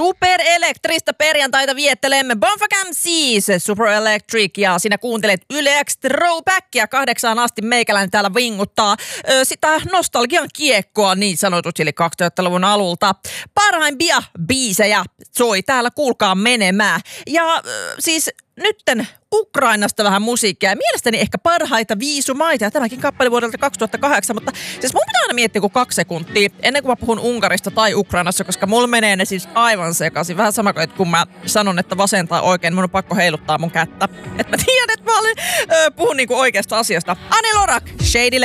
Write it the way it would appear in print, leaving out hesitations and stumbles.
Superelektristä perjantaita viettelemme. Bonfakam siis Super Electric ja sinä kuuntelet Yle X Throwbackia 8 asti. Meikäläinen täällä vinguttaa sitä nostalgian kiekkoa niin sanotusti, eli 2000-luvun alulta. Parhaimpia biisejä soi täällä, kuulkaa menemään. Ja siis nytten Ukrainasta vähän musiikkia ja mielestäni ehkä parhaita viisumaita. Ja tämäkin kappale vuodelta 2008, mutta siis mun pitää aina miettiä kuin 2 sekuntia ennen kuin mä puhun Unkarista tai Ukrainassa, koska mulla menee ne siis aivan sekaisin. Vähän sama kuin, että kun mä sanon, että vasen tai oikein, mun on pakko heiluttaa mun kättä. Että mä tiedän, että mä puhun niinku oikeasta asiasta. Anne Lorak, Shady